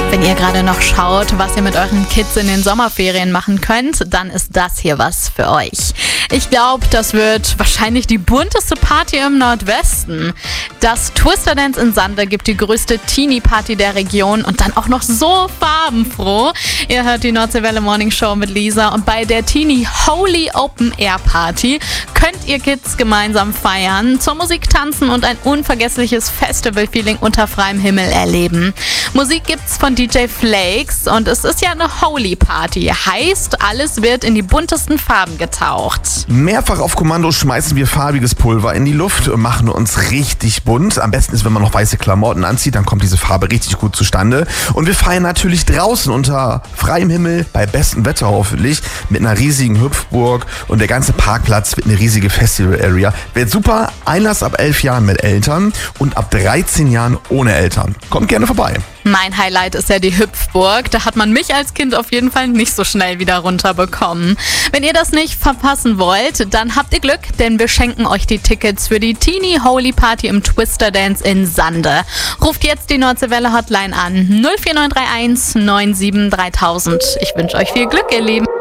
Wenn ihr gerade noch schaut, was ihr mit euren Kids in den Sommerferien machen könnt, dann ist das hier was für euch. Ich glaube, das wird wahrscheinlich die bunteste Party im Nordwesten. Das Twister Dance in Sande gibt die größte Teenie-Party der Region und dann auch noch so farbenfroh. Ihr hört die Nordseewelle Morning Show mit Lisa und bei der Teenie Holy Open Air Party könnt ihr Kids gemeinsam feiern, zur Musik tanzen und ein unvergessliches Festival-Feeling unter freiem Himmel erleben. Musik gibt's von DJ Flakes und es ist ja eine Holy Party. Heißt, alles wird in die buntesten Farben getaucht. Mehrfach auf Kommando schmeißen wir farbiges Pulver in die Luft und machen uns richtig bunt. Am besten ist, wenn man noch weiße Klamotten anzieht, dann kommt diese Farbe richtig gut zustande. Und wir feiern natürlich draußen unter freiem Himmel, bei bestem Wetter hoffentlich, mit einer riesigen Hüpfburg und der ganze Parkplatz wird eine riesige Festival-Area. Wird super, Einlass ab 11 Jahren mit Eltern und ab 13 Jahren ohne Eltern. Kommt gerne vorbei. Mein Highlight ist ja die Hüpfburg. Da hat man mich als Kind auf jeden Fall nicht so schnell wieder runterbekommen. Wenn ihr das nicht verpassen wollt, dann habt ihr Glück, denn wir schenken euch die Tickets für die Teenie Holy Party im Twister Dance in Sande. Ruft jetzt die Nordseewelle Hotline an 04931 97 3000. Ich wünsche euch viel Glück, ihr Lieben.